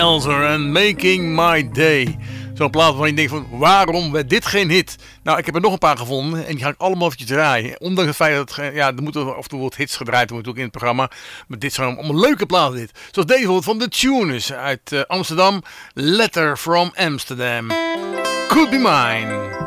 Elzer en Making My Day. Zo'n plaat waarin je denkt van, waarom werd dit geen hit? Nou, ik heb er nog een paar gevonden en die ga ik allemaal eventjes draaien. Ondanks het feit dat er moeten af en toe wat hits gedraaid worden in het programma. Maar dit zijn allemaal leuke platen dit. Zoals deze bijvoorbeeld van The Tuners uit Amsterdam. Letter from Amsterdam. Could Be Mine.